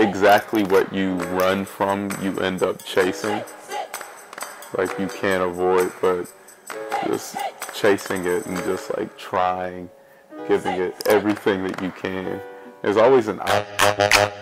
exactly what you run from, you end up chasing. Like you can't avoid, but just chasing it and just like trying, giving it everything that you can. There's always an